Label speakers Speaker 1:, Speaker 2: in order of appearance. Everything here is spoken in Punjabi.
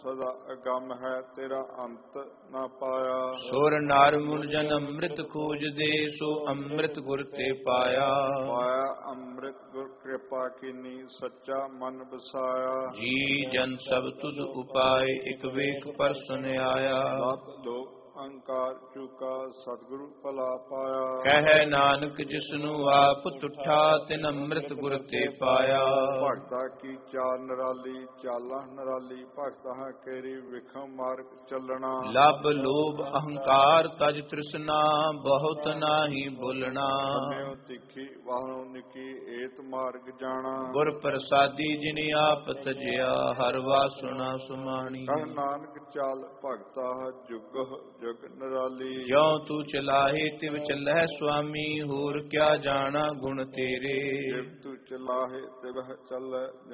Speaker 1: ਸਦਾ ਅਗੰਮ ਹੈ ਤੇਰਾ ਅੰਤ ਨਾ ਪਾਇਆ।
Speaker 2: ਸੁਰ ਨਰ ਮੁਨ ਜਨ ਅੰਮ੍ਰਿਤ ਖੋਜਦੇ, ਸੋ ਅੰਮ੍ਰਿਤ ਗੁਰ ਤੇ ਪਾਇਆ।
Speaker 1: ਪਾਇਆ ਅੰਮ੍ਰਿਤ ਗੁਰ ਕਿਰਪਾ ਕੀਨੀ, ਸੱਚਾ ਮਨ ਵਸਾਇਆ।
Speaker 2: ਜੀ ਜਨ ਸਭ ਤੁਧ ਉਪਾਏ, ਇਕ ਵੇਖ ਪਰ ਸੁਨਿਆਇਆ।
Speaker 1: ਲਬ ਲੋਭ ਅਹੰਕਾਰ ਚੁਕਾ, ਸਤਿਗੁਰੂ ਭਲਾ ਪਾਇਆ।
Speaker 2: ਕਹਿ ਨਾਨਕ ਜਿਸਨੂੰ ਆਪ ਤੁਠਾ, ਤਿਨ ਅੰਮ੍ਰਿਤ ਗੁਰ ਤੇ ਪਾਇਆ।
Speaker 1: ਭਗਤਾ ਕੀ ਚਾਲ ਨਿਰਾਲੀ, ਚਾਲਾਂ ਨਿਰਾਲੀ ਭਗਤਾ ਹੈ ਕੇਰੀ, ਵਿਖਮ ਮਾਰਗ ਚੱਲਣਾ।
Speaker 2: ਲਬ ਲੋਭ ਅਹੰਕਾਰ ਤਜ ਤ੍ਰਿਸ਼ਨਾ, ਬਹੁਤ ਨਾਹੀ ਬੋਲਣਾ।
Speaker 1: ਮੰਨਿਓ ਤਿੱਖੀ ਵਾਹਣੋ ਨਿੱਕੀ, ਏਤ ਮਾਰਗ ਜਾਣਾ।
Speaker 2: ਗੁਰ ਪ੍ਰਸਾਦੀ ਜਿਨ ਆਪ ਤਜਿਆ, ਹਰ ਵਾਸੁਣਾ ਸੁਮਾਣੀ।
Speaker 1: ਕਹਿ ਨਾਨਕ ਚਾਲ ਭਗਤਾ ਜੁਗ ਜੁਗ ਨਿਰਾਲੀ।
Speaker 2: ਜਿਉ ਤੂੰ ਚਲਾਹੇ ਤਿਵ ਚੱਲਹਿ ਸੁਆਮੀ, ਹੋਰ ਕਿਆ ਜਾਣਾ ਗੁਣ ਤੇਰੇ।
Speaker 1: ਜਿਵ ਤੂੰ ਚਲਾਹੇ ਤਿਵ ਚੱਲੈ